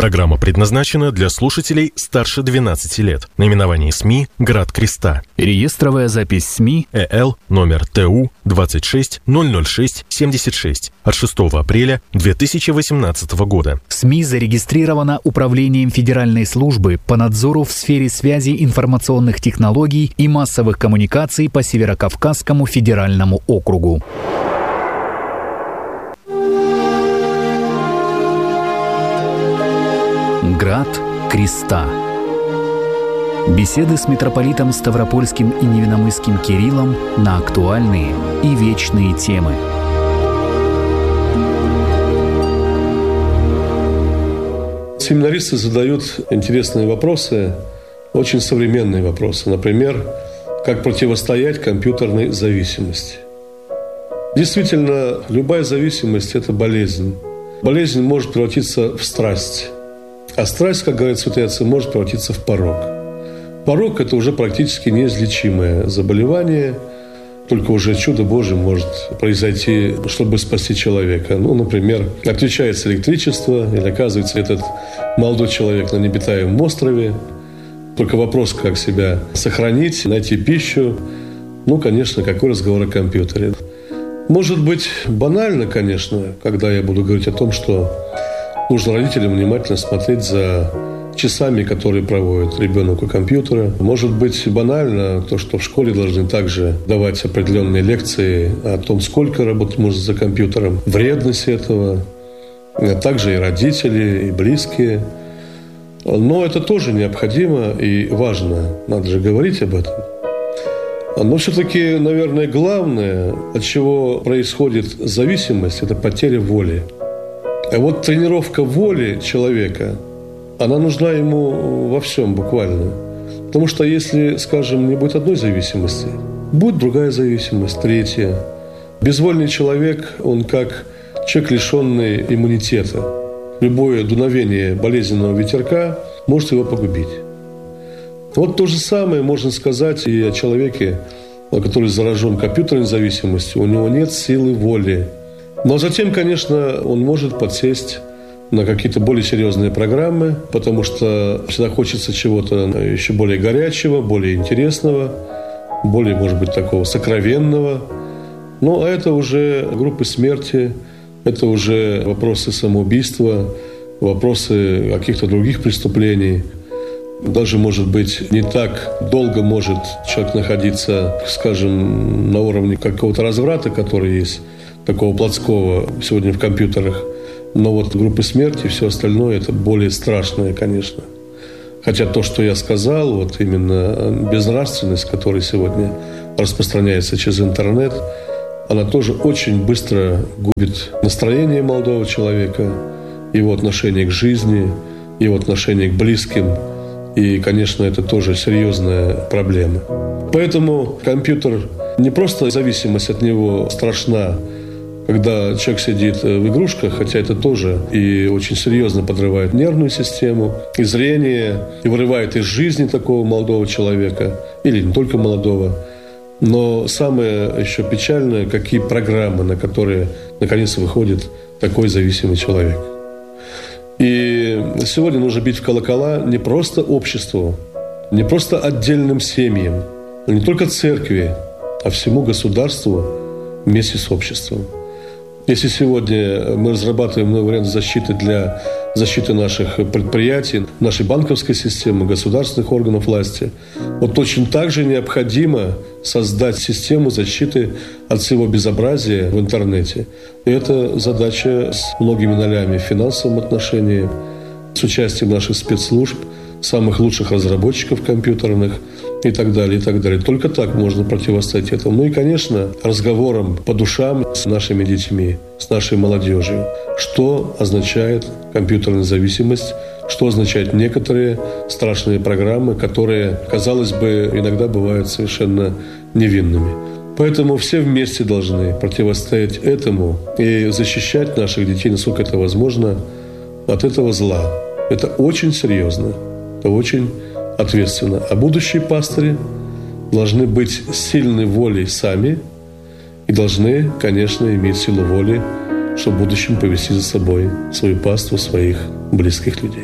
Программа предназначена для слушателей старше 12 лет. Наименование СМИ «Град Креста». Реестровая запись СМИ ЭЛ номер ТУ 2600676 от 6 апреля 2018 года. СМИ зарегистрирована Управлением Федеральной службы по надзору в сфере связи информационных технологий и массовых коммуникаций по Северокавказскому федеральному округу. Град Креста. Беседы с митрополитом Ставропольским и Невинномысским Кириллом на актуальные и вечные темы. Семинаристы задают интересные вопросы, очень современные вопросы. Например, как противостоять компьютерной зависимости. Действительно, любая зависимость – это болезнь. Болезнь может превратиться в страсть. А страсть, как говорят святые отцы, может превратиться в порок. Порок – это уже практически неизлечимое заболевание. Только уже чудо Божие может произойти, чтобы спасти человека. Например, отключается электричество, или оказывается этот молодой человек на необитаемом острове. Только вопрос, как себя сохранить, найти пищу. Конечно, какой разговор о компьютере. Может быть, банально, конечно, когда я буду говорить о том, что нужно родителям внимательно смотреть за часами, которые проводит ребенок у компьютера. Может быть, банально то, что в школе должны также давать определенные лекции о том, сколько работать можно за компьютером, вредность этого, а также и родители, и близкие. Но это тоже необходимо и важно. Надо же говорить об этом. Но все-таки, наверное, главное, от чего происходит зависимость, это потеря воли. А вот тренировка воли человека, она нужна ему во всем буквально. Потому что если, скажем, не будет одной зависимости, будет другая зависимость, третья. Безвольный человек, он как человек, лишенный иммунитета. Любое дуновение болезненного ветерка может его погубить. Вот то же самое можно сказать и о человеке, который заражен компьютерной зависимостью. У него нет силы воли. Но затем, конечно, он может подсесть на какие-то более серьезные программы, потому что всегда хочется чего-то еще более горячего, более интересного, более, может быть, такого сокровенного. А это уже группы смерти, это уже вопросы самоубийства, вопросы каких-то других преступлений. Даже, может быть, не так долго может человек находиться, скажем, на уровне какого-то разврата, который есть, такого плотского сегодня в компьютерах. Но вот группы смерти и все остальное – это более страшное, конечно. Хотя то, что я сказал, вот именно безнравственность, которая сегодня распространяется через интернет, она тоже очень быстро губит настроение молодого человека, его отношение к жизни, его отношение к близким. И, конечно, это тоже серьезная проблема. Поэтому компьютер, не просто зависимость от него страшна, когда человек сидит в игрушках, хотя это тоже и очень серьезно подрывает нервную систему, и зрение, и вырывает из жизни такого молодого человека, или не только молодого. Но самое еще печальное, какие программы, на которые наконец выходит такой зависимый человек. И сегодня нужно бить в колокола не просто обществу, не просто отдельным семьям, не только церкви, а всему государству вместе с обществом. Если сегодня мы разрабатываем новый вариант защиты для защиты наших предприятий, нашей банковской системы, государственных органов власти, вот точно так же необходимо создать систему защиты от всего безобразия в интернете. И это задача с многими нолями в финансовом отношении, с участием наших спецслужб, самых лучших разработчиков компьютерных и так далее, и так далее. Только так можно противостоять этому. И, конечно, разговором по душам с нашими детьми, с нашей молодежью. Что означает компьютерная зависимость, что означают некоторые страшные программы, которые, казалось бы, иногда бывают совершенно невинными. Поэтому все вместе должны противостоять этому и защищать наших детей, насколько это возможно, от этого зла. Это очень серьезно, это очень ответственно. А будущие пастыри должны быть сильной волей сами и должны, конечно, иметь силу воли, чтобы в будущем повести за собой свою паству, своих близких людей.